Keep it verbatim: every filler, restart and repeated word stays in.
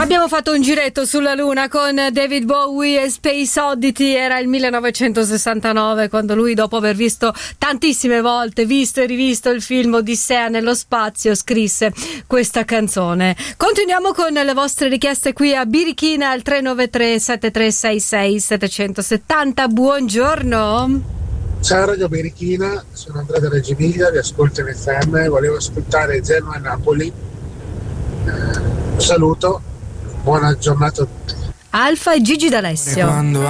Abbiamo fatto un giretto sulla Luna con David Bowie e Space Oddity. Era il millenovecentosessantanove, quando lui, dopo aver visto tantissime volte, visto e rivisto il film Odissea nello spazio, scrisse questa canzone. Continuiamo con le vostre richieste qui a Birichina al tre nove tre sette tre sei sei sette sette zero. Buongiorno. Ciao Radio Birichina, sono Andrea da Reggio Emilia, vi ascolto in F M, volevo ascoltare Genoa e Napoli. Eh, un saluto, buona giornata a tutti. Alfa e Gigi D'Alessio. Quando